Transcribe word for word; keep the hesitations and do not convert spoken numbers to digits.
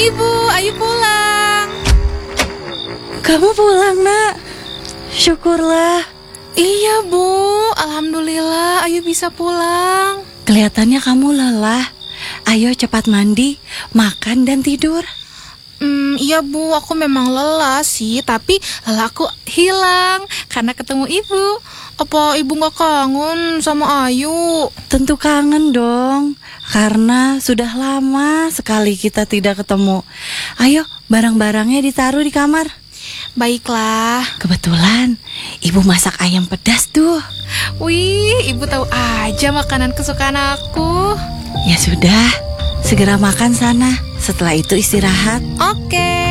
Ibu, ayo pulang. Kamu pulang, Nak? Syukurlah. Iya, Bu. Alhamdulillah, ayo bisa pulang. Kelihatannya kamu lelah. Ayo cepat mandi, makan dan tidur. Hmm, iya Bu, aku memang lelah sih, tapi lelahku hilang karena ketemu Ibu. Apa Ibu gak kangen sama Ayu? Tentu kangen dong, karena sudah lama sekali kita tidak ketemu. Ayo, barang-barangnya ditaruh di kamar. Baiklah. Kebetulan Ibu masak ayam pedas tuh. Wih, Ibu tahu aja makanan kesukaan aku. Ya sudah, segera makan sana. Setelah itu istirahat. Oke.